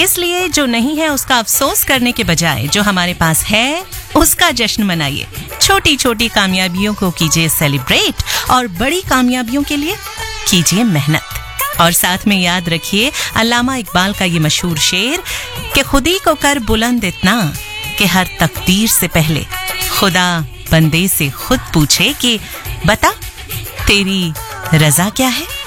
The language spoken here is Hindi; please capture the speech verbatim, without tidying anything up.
इसलिए जो नहीं है उसका अफसोस करने के बजाय जो हमारे पास है उसका जश्न मनाइए। छोटी छोटी कामयाबियों को कीजिए सेलिब्रेट और बड़ी कामयाबियों के लिए कीजिए मेहनत। और साथ में याद रखिए अल्लामा इकबाल का ये मशहूर शेर कि खुदी को कर बुलंद इतना कि हर तकदीर से पहले खुदा बंदे से खुद पूछे कि बता तेरी रजा क्या है।